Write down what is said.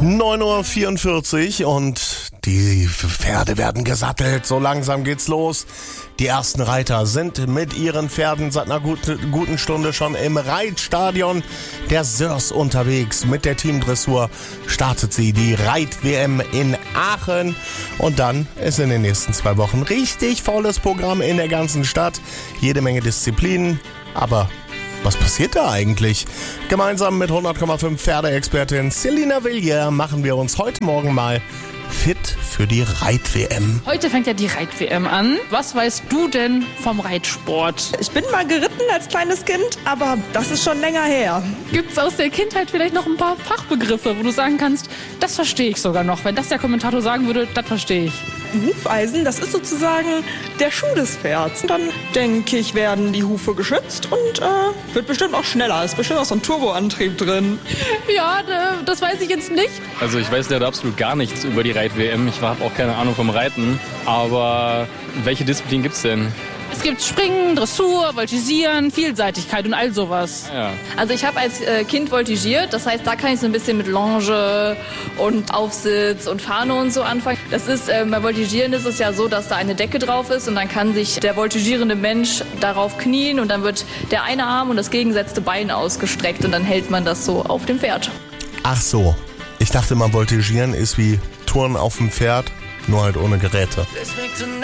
9:44 Uhr und die Pferde werden gesattelt. So langsam geht's los. Die ersten Reiter sind mit ihren Pferden seit einer guten Stunde schon im Reitstadion der Sörs unterwegs. Mit der Teamdressur startet sie die Reit-WM in Aachen. Und dann ist in den nächsten 2 Wochen richtig volles Programm in der ganzen Stadt. Jede Menge Disziplinen, aber was passiert da eigentlich? Gemeinsam mit 100,5 Pferdeexpertin Selina Villiers machen wir uns heute Morgen mal fit für die Reit-WM. Heute fängt ja die Reit-WM an. Was weißt du denn vom Reitsport? Ich bin mal geritten als kleines Kind, aber das ist schon länger her. Gibt's aus der Kindheit vielleicht noch ein paar Fachbegriffe, wo du sagen kannst, das verstehe ich sogar noch. Wenn das der Kommentator sagen würde, das verstehe ich. Hufeisen, das ist sozusagen der Schuh des Pferds. Und dann, denke ich, werden die Hufe geschützt und wird bestimmt auch schneller. Ist bestimmt auch so ein Turboantrieb drin. Ja, das weiß ich jetzt nicht. Also ich weiß leider absolut gar nichts über die Reit-WM. Ich habe auch keine Ahnung vom Reiten. Aber welche Disziplin gibt's denn? Es gibt Springen, Dressur, Voltigieren, Vielseitigkeit und all sowas. Ja. Also ich habe als Kind voltigiert, das heißt, da kann ich so ein bisschen mit Longe und Aufsitz und Fahne und so anfangen. Das ist, bei Voltigieren ist es ja so, dass da eine Decke drauf ist und dann kann sich der voltigierende Mensch darauf knien und dann wird der eine Arm und das gegengesetzte Bein ausgestreckt und dann hält man das so auf dem Pferd. Ach so, ich dachte mal, Voltigieren ist wie Touren auf dem Pferd, nur halt ohne Geräte.